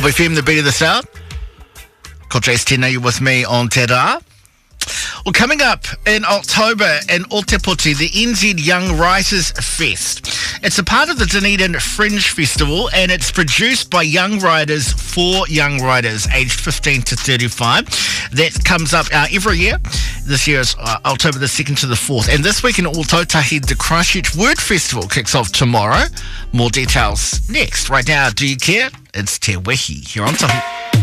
Love FM, the beat of the South. Ko Jace Tēnā, you with me on Te Rā. Well, coming up in October in Ōtepoti, the NZ Young Writers Fest. It's a part of the Dunedin Fringe Festival, and it's produced by young writers for young writers aged 15 to 35. That comes up every year. This year is October the 2nd to the 4th. And this week in Ōtautahi, the Christchurch Word Festival kicks off tomorrow. More details next. Right now, do you care? It's Te Wehi here on Tahu.